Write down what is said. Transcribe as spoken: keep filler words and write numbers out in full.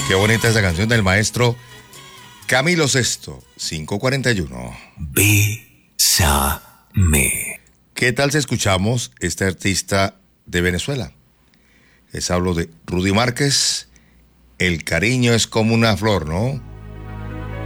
Qué bonita esa canción del maestro Camilo Sesto, quinientos cuarenta y uno. Bésame. ¿Qué tal si escuchamos este artista de Venezuela? Les hablo de Rudy Márquez. El cariño es como una flor, ¿no?